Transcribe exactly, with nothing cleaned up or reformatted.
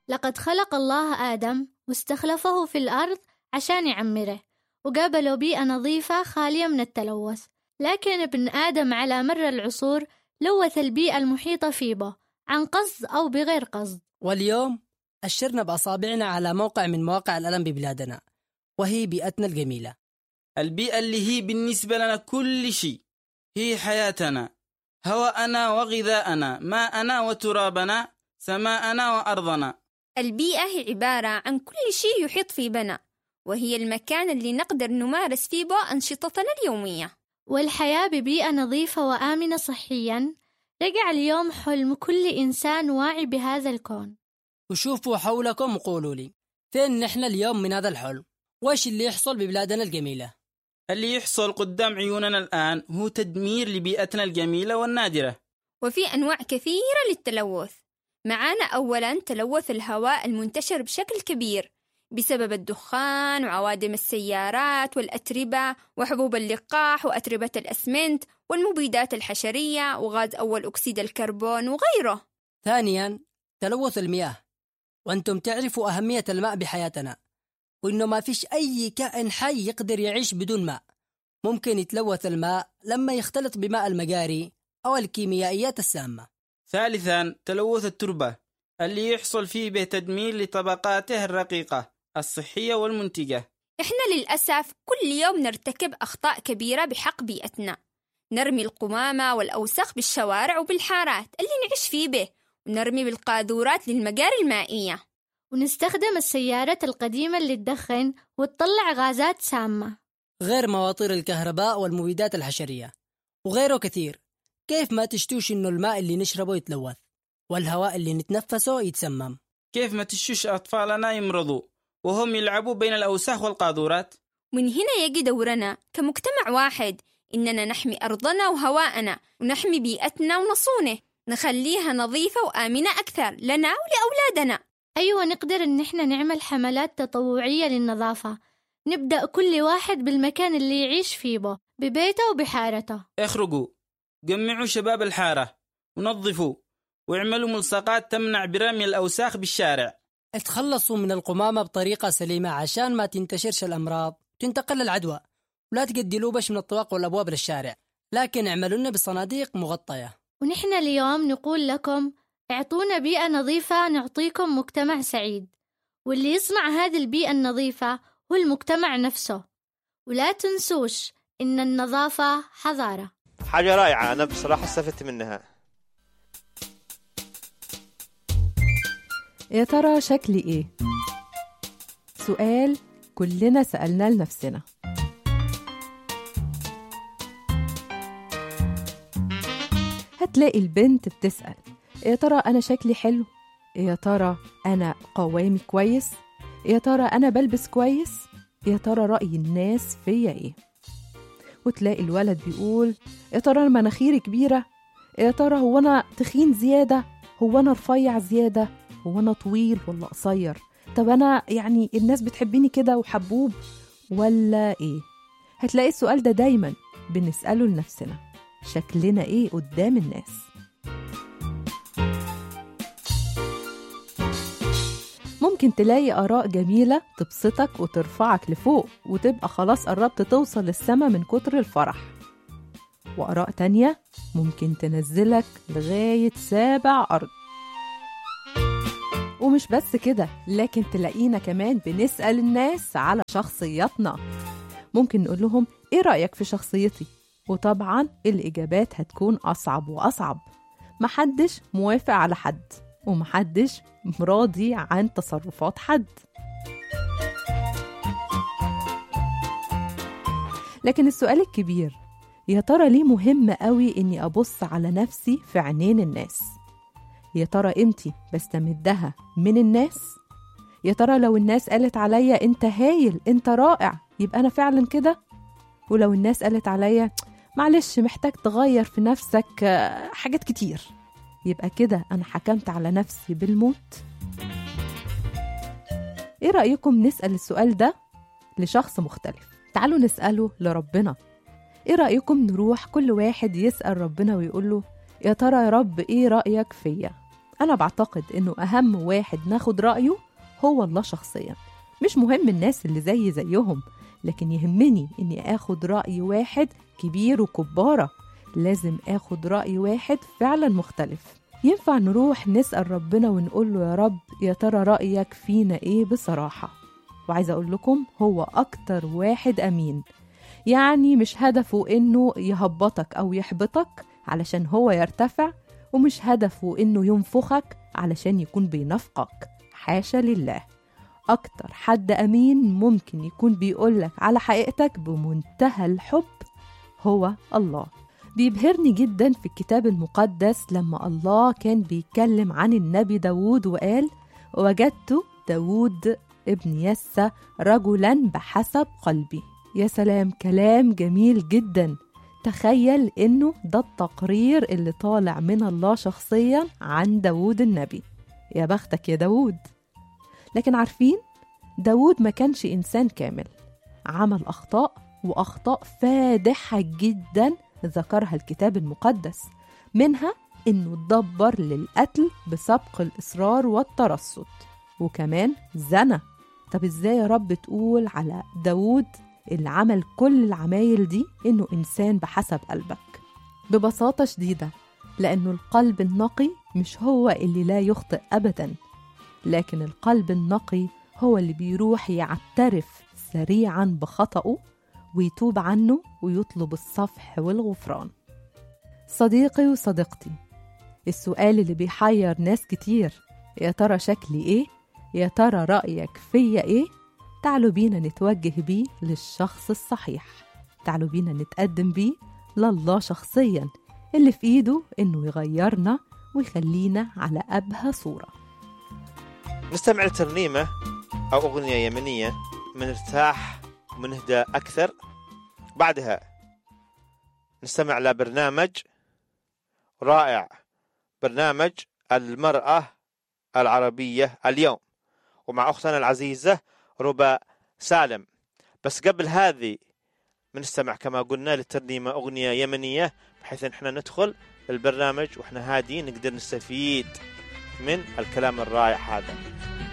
لقد خلق الله آدم واستخلفه في الأرض عشان يعمره، وقابله بيئة نظيفة خالية من التلوث. لكن ابن آدم على مر العصور لوث البيئة المحيطة فيه به عن قصد أو بغير قصد. واليوم أشرنا بأصابعنا على موقع من مواقع الألم ببلادنا، وهي بيئتنا الجميلة، البيئة اللي هي بالنسبة لنا كل شيء، هي حياتنا، هواءنا وغذاءنا، ماءنا وترابنا، سماءنا وأرضنا. البيئة هي عبارة عن كل شيء يحيط في بنا، وهي المكان اللي نقدر نمارس فيه أنشطتنا اليومية. والحياة ببيئة نظيفة وآمنة صحياً رجع اليوم حلم كل إنسان واعي بهذا الكون. وشوفوا حولكم وقولوا لي، فين نحن اليوم من هذا الحلم؟ وإيش اللي يحصل ببلادنا الجميلة؟ اللي يحصل قدام عيوننا الآن هو تدمير لبيئتنا الجميلة والنادرة. وفي أنواع كثيرة للتلوث. معانا أولاً تلوث الهواء المنتشر بشكل كبير بسبب الدخان وعوادم السيارات والأتربة وحبوب اللقاح وأتربة الأسمنت والمبيدات الحشرية وغاز أول أكسيد الكربون وغيره. ثانياً تلوث المياه، وأنتم تعرفوا أهمية الماء بحياتنا، وإنه ما فيش أي كائن حي يقدر يعيش بدون ماء. ممكن يتلوث الماء لما يختلط بماء المجاري أو الكيميائيات السامة. ثالثاً تلوث التربة، اللي يحصل فيه به تدمير لطبقاته الرقيقة الصحية والمنتجة. إحنا للأسف كل يوم نرتكب أخطاء كبيرة بحق بيئتنا، نرمي القمامة والأوساخ بالشوارع وبالحارات اللي نعيش فيه به، ونرمي بالقاذورات للمجاري المائية، ونستخدم السيارات القديمة اللي تدخن وتطلع غازات سامة، غير مواتير الكهرباء والمبيدات الحشرية وغيره كثير. كيف ما تشتوش إنه الماء اللي نشربه يتلوث والهواء اللي نتنفسه يتسمم؟ كيف ما تشوش أطفالنا يمرضوا وهم يلعبوا بين الأوساخ والقاذورات؟ من هنا يجي دورنا كمجتمع واحد إننا نحمي أرضنا وهواءنا ونحمي بيئتنا ونصونه، نخليها نظيفة وآمنة أكثر لنا ولأولادنا. أيوة، نقدر إن إحنا نعمل حملات تطوعية للنظافة، نبدأ كل واحد بالمكان اللي يعيش فيه به، ببيته وبحارته. اخرجوا، جمعوا شباب الحارة ونظفوا، واعملوا ملصقات تمنع برمي الأوساخ بالشارع. اتخلصوا من القمامة بطريقة سليمة عشان ما تنتشرش الأمراض وتنتقل العدوى، ولا تقدلوا بش من الطواق والأبواب للشارع، لكن اعملوا لنا بصناديق مغطية. ونحن اليوم نقول لكم اعطونا بيئة نظيفة نعطيكم مجتمع سعيد، واللي يصنع هذه البيئة النظيفة هو المجتمع نفسه. ولا تنسوش إن النظافة حضارة. حاجة رائعة، أنا بصراحة استفدت منها. يا ترى شكلي إيه؟ سؤال كلنا سألنا لنفسنا. هتلاقي البنت بتسأل يا ترى أنا شكلي حلو؟ يا ترى أنا قوامي كويس؟ يا ترى أنا بلبس كويس؟ يا ترى رأي الناس فيا إيه؟ وتلاقي الولد بيقول يا ترى أنا مناخيري كبيرة؟ يا ترى هو أنا تخين زيادة؟ هو أنا رفيع زيادة؟ هو أنا طويل ولا قصير؟ طب أنا يعني الناس بتحبيني كده وحبوب ولا إيه؟ هتلاقي السؤال ده دايما بنسأله لنفسنا، شكلنا إيه قدام الناس؟ ممكن تلاقي آراء جميلة تبسطك وترفعك لفوق وتبقى خلاص قربت توصل للسما من كتر الفرح، وآراء تانية ممكن تنزلك لغاية سابع أرض. ومش بس كده، لكن تلاقينا كمان بنسأل الناس على شخصياتنا. ممكن نقول لهم إيه رأيك في شخصيتي؟ وطبعا الإجابات هتكون أصعب وأصعب، محدش موافق على حد ومحدش راضي عن تصرفات حد. لكن السؤال الكبير، يا ترى ليه مهم قوي إني أبص على نفسي في عينين الناس؟ يا ترى قيمتي بستمدها من الناس؟ يا ترى لو الناس قالت عليا أنت هايل أنت رائع يبقى أنا فعلا كده؟ ولو الناس قالت عليا معلش محتاج تغير في نفسك حاجات كتير يبقى كده أنا حكمت على نفسي بالموت؟ إيه رأيكم نسأل السؤال ده لشخص مختلف؟ تعالوا نسأله لربنا. إيه رأيكم نروح كل واحد يسأل ربنا ويقول له يا ترى يا رب إيه رأيك فيا؟ أنا بعتقد إنه أهم واحد ناخد رأيه هو الله شخصيا. مش مهم الناس اللي زي زيهم، لكن يهمني إني آخد رأي واحد كبير وكبارة. لازم آخد رأي واحد فعلا مختلف. ينفع نروح نسأل ربنا ونقول له يا رب يا ترى رأيك فينا إيه بصراحة؟ وعايزة أقول لكم هو أكتر واحد أمين، يعني مش هدفه إنه يهبطك أو يحبطك علشان هو يرتفع، ومش هدفه إنه ينفخك علشان يكون بينفقك، حاشا لله. أكتر حد أمين ممكن يكون بيقولك على حقيقتك بمنتهى الحب هو الله. بيبهرني جدا في الكتاب المقدس لما الله كان بيتكلم عن النبي داود وقال وجدت داود ابن يسى رجلا بحسب قلبي. يا سلام، كلام جميل جدا. تخيل إنه ده التقرير اللي طالع من الله شخصيا عن داود النبي. يا بختك يا داود. لكن عارفين داود ما كانش إنسان كامل، عمل أخطاء وأخطاء فادحة جدا ذكرها الكتاب المقدس، منها إنه اتدبر للقتل بسبق الإصرار والترصد، وكمان زنا. طب إزاي يا رب تقول على داود اللي عمل كل العمايل دي إنه إنسان بحسب قلبك؟ ببساطة شديدة، لأنه القلب النقي مش هو اللي لا يخطئ أبدا، لكن القلب النقي هو اللي بيروح يعترف سريعا بخطأه ويتوب عنه ويطلب الصفح والغفران. صديقي وصديقتي، السؤال اللي بيحير ناس كتير، يا ترى شكلي إيه؟ يا ترى رأيك فيا إيه؟ تعالوا بينا نتوجه بيه للشخص الصحيح. تعالوا بينا نتقدم بيه لله شخصيا اللي في إيده إنه يغيرنا ويخلينا على أبهى صورة. نستمع لترنيمة أو أغنية يمنية منرتاح ومنهدى أكثر. بعدها نستمع لبرنامج رائع، برنامج المرأة العربية اليوم، ومع أختنا العزيزة ربا سالم. بس قبل هذه بنستمع كما قلنا للترنيمة أغنية يمنية، بحيث ان احنا ندخل البرنامج واحنا هادين نقدر نستفيد من الكلام الرائع هذا.